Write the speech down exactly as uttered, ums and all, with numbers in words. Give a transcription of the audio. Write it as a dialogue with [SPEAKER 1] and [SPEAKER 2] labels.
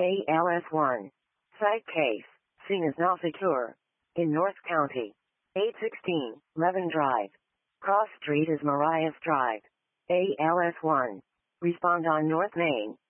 [SPEAKER 1] A L S one. Site case. Scene is not secure. In North County. eight sixteen, Levin Drive. Cross Street is Marias Drive. A L S one. Respond on North Main.